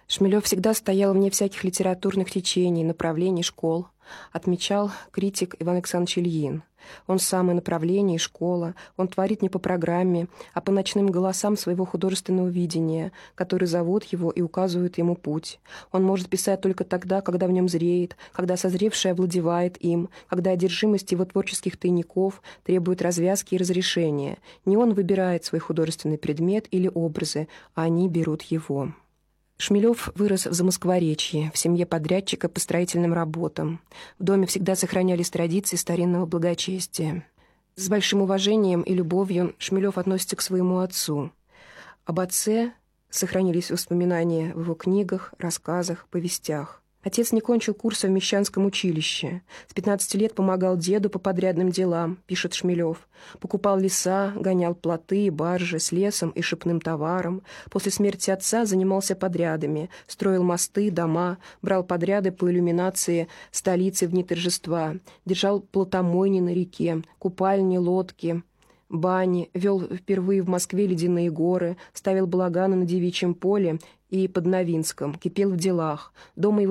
Шмелев всегда стоял вне всяких литературных течений, направлений, школ, отмечал критик Иван Александрович Ильин. Он самое направление и школа, он творит не по программе, а по ночным голосам своего художественного видения, которые зовут его и указывают ему путь. Он может писать только тогда, когда в нем зреет, когда созревшее овладевает им, когда одержимость его творческих тайников требует развязки и разрешения. Не он выбирает свой художественный предмет или образы, а они берут его. Шмелев вырос в Замоскворечье, в семье подрядчика по строительным работам. В доме всегда сохранялись традиции старинного благочестия. С большим уважением и любовью Шмелев относится к своему отцу. Об отце сохранились воспоминания в его книгах, рассказах, повестях. Отец не кончил курса в Мещанском училище. С 15 лет помогал деду по подрядным делам, пишет Шмелев. Покупал леса, гонял плоты и баржи с лесом и шепным товаром. После смерти отца занимался подрядами, строил мосты, дома, брал подряды по иллюминации столицы в дни торжества, держал плотомойни на реке, купальни, лодки, бани, вел впервые в Москве ледяные горы, ставил балаганы на Девичьем поле и под Новинском, кипел в делах. Дома его